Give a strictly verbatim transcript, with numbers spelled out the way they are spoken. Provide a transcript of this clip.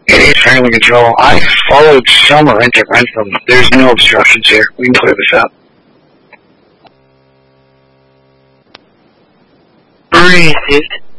It is family control. I followed Summer into Rentham. There's no obstructions here. We can clear this out. Breathe it.